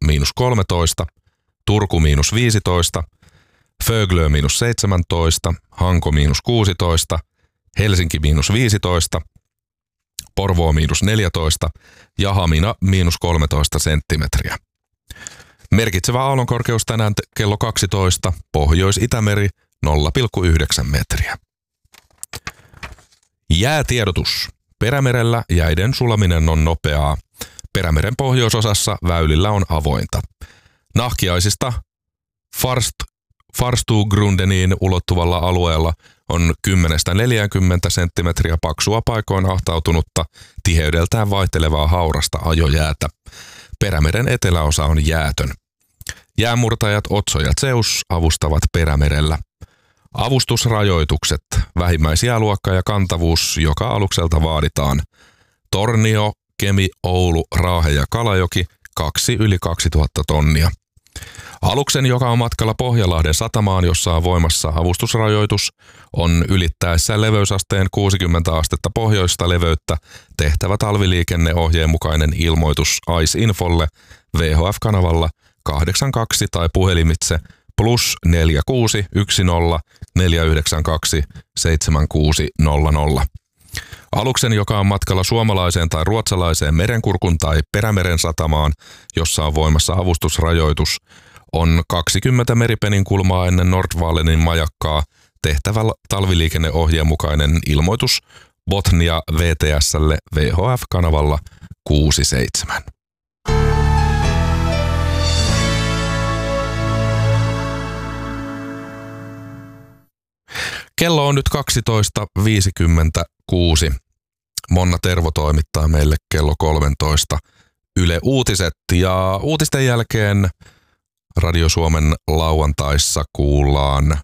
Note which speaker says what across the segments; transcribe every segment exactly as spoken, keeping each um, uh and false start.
Speaker 1: miinus kolmetoista, Turku miinus viisitoista, Föglö miinus seitsemäntoista, Hanko miinus kuusitoista, Helsinki miinus viisitoista, Porvoo miinus neljätoista ja Hamina miinus kolmetoista senttimetriä. Merkitsevä aallonkorkeus tänään kello kaksitoista, Pohjois-Itämeri nolla pilkku yhdeksän metriä. Jäätiedotus. Perämerellä jäiden sulaminen on nopeaa. Perämeren pohjoisosassa väylillä on avointa. Nahkiaisista Farst, Farstugrundeniin ulottuvalla alueella on kymmenestä neljäänkymmeneen senttimetriä paksua paikoin ahtautunutta, tiheydeltään vaihtelevaa haurasta ajojäätä. Perämeren eteläosa on jäätön. Jäämurtajat Otso ja Zeus avustavat Perämerellä. Avustusrajoitukset, vähimmäisjääluokka ja kantavuus joka alukselta vaaditaan. Tornio, Kemi, Oulu, Raahe ja Kalajoki, kaksi yli kaksituhatta tonnia. Aluksen, joka on matkalla Pohjanlahden satamaan, jossa on voimassa avustusrajoitus, on ylittäessä leveysasteen kuusikymmentä astetta pohjoista leveyttä tehtävä talviliikenneohjeen mukainen ilmoitus Ice Infolle V H F-kanavalla kahdeksankymmentäkaksi tai puhelimitse plus neljä kuusi yksi nolla neljä yhdeksän kaksi seitsemän kuusi nolla nolla. Aluksen, joka on matkalla suomalaiseen tai ruotsalaiseen merenkurkun tai Perämeren satamaan, jossa on voimassa avustusrajoitus, on kaksikymmentä meripenin kulmaa ennen Nordvalenin majakkaa tehtävä talviliikenneohjeen mukainen ilmoitus Botnia V T S:lle V H F-kanavalla kuusi seitsemän. Kello on nyt kaksitoista viisikymmentäkuusi. Monna Tervo toimittaa meille kello kolmetoista Yle Uutiset ja uutisten jälkeen Radio Suomen lauantaissa kuullaan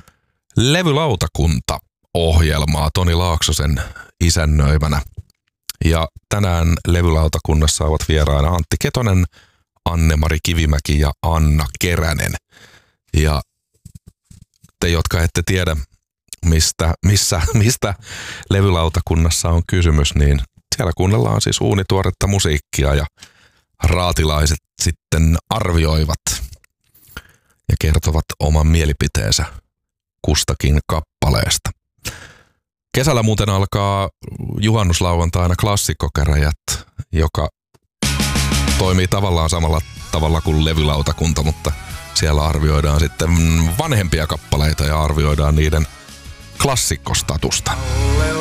Speaker 1: Levylautakunta-ohjelmaa Toni Laaksosen isännöimänä. Ja tänään Levylautakunnassa ovat vieraina Antti Ketonen, Anne-Mari Kivimäki ja Anna Keränen. Ja te, jotka ette tiedä, mistä, missä, mistä Levylautakunnassa on kysymys, niin siellä kuunnellaan siis uunituoretta musiikkia ja raatilaiset sitten arvioivat ja kertovat oman mielipiteensä kustakin kappaleesta. Kesällä muuten alkaa juhannuslauantaina klassikkokäräjät, joka toimii tavallaan samalla tavalla kuin Levylautakunta, mutta siellä arvioidaan sitten vanhempia kappaleita ja arvioidaan niiden klassikkostatusta.